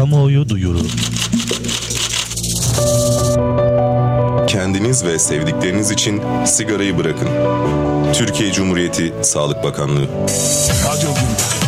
Kamuoyu duyuru. Kendiniz ve sevdikleriniz için sigarayı bırakın. Türkiye Cumhuriyeti Sağlık Bakanlığı. Radyo Gündem.